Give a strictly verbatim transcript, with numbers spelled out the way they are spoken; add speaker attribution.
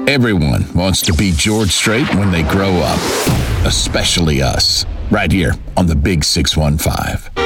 Speaker 1: Everyone wants to be George Strait when they grow up, especially us, right here on the Big six one five.